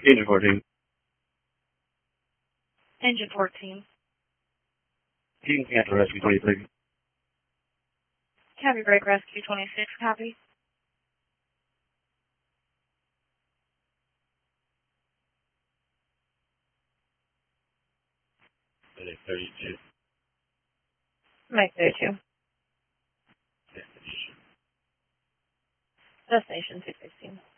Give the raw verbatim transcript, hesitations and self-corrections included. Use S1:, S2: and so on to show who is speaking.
S1: Engine fourteen.
S2: Engine fourteen.
S1: Team Cancel Rescue twenty-six.
S2: Copy, Break Rescue twenty-six, copy.
S1: thirty-two.
S2: Make thirty-two. Destination six sixteen.